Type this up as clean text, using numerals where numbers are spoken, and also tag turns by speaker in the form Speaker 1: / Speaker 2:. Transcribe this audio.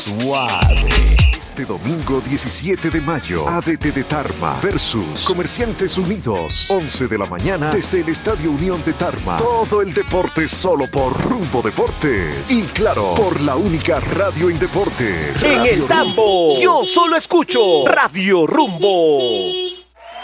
Speaker 1: Suave. Este domingo 17 de mayo, ADT de Tarma versus Comerciantes Unidos. 11 de la mañana desde el Estadio Unión de Tarma. Todo el deporte solo por Rumbo Deportes. Y claro, por la única radio en deportes.
Speaker 2: En
Speaker 1: Radio
Speaker 2: el tambo,
Speaker 1: Rumbo.
Speaker 2: yo solo escucho Radio Rumbo.